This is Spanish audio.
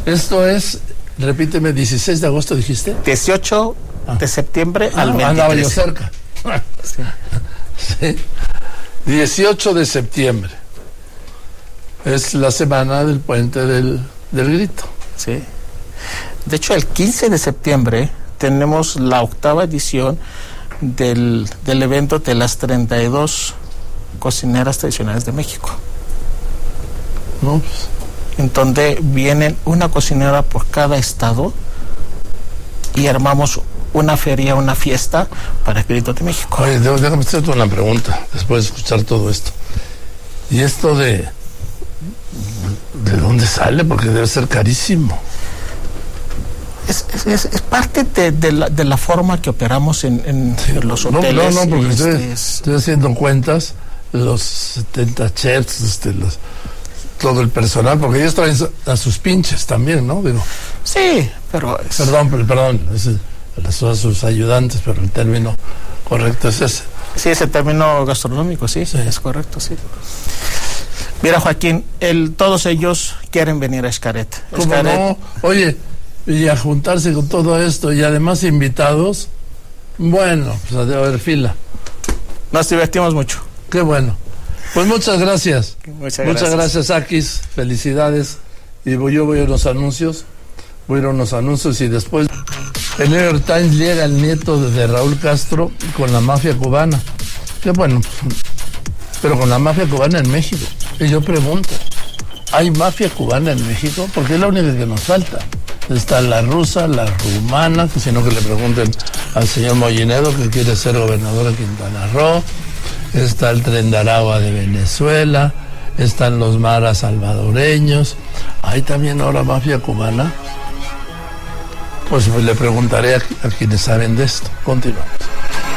Esto es, repíteme, 16 de agosto dijiste. 18 de septiembre al 23. Andaba yo cerca. Sí. Sí. 18 de septiembre. Es la semana del puente del Grito. Sí. De hecho, el 15 de septiembre tenemos la 8ª edición del evento de las 32 cocineras tradicionales de México. No, pues. En donde vienen una cocinera por cada estado y armamos una feria, una fiesta para el Grito de México. Oye, déjame hacerte una pregunta después de escuchar todo esto. ¿Y esto de dónde sale? Porque debe ser carísimo. Es parte de la forma que operamos en los hoteles. No, porque estoy haciendo cuentas, los 70 chefs, todo el personal, porque ellos traen a sus pinches también, ¿no? Digo, sí, pero... Perdón, a sus ayudantes, pero el término correcto es ese. Sí, ese término gastronómico, sí, es correcto, sí. Mira, Joaquín, todos ellos quieren venir a Xcaret. ¿Cómo no? Oye, y a juntarse con todo esto, y además invitados, bueno, pues debe haber fila. Nos divertimos mucho. Qué bueno. Pues muchas gracias. Muchas gracias, Akis. Felicidades. Y yo voy a unos anuncios. Y después el New York Times llega el nieto de Raúl Castro con la mafia cubana. Qué bueno, pero con la mafia cubana en México. Y yo pregunto, ¿hay mafia cubana en México? Porque es la única que nos falta. Está la rusa, la rumana, que si no que le pregunten al señor Mollinedo, que quiere ser gobernador de Quintana Roo. Está el Tren de Aragua de Venezuela, están los maras salvadoreños, hay también ahora mafia cubana. Pues le preguntaré a quienes saben de esto. Continuamos.